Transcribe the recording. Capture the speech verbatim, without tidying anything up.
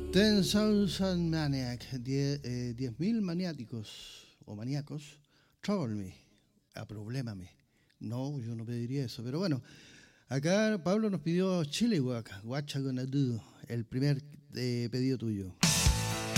Ten thousand maniac, die- eh, diez mil maniáticos o maníacos, trouble me, aproblémame. No, yo no pediría eso, pero bueno, acá Pablo nos pidió Chile Walk, What you gonna do, el primer eh, pedido tuyo.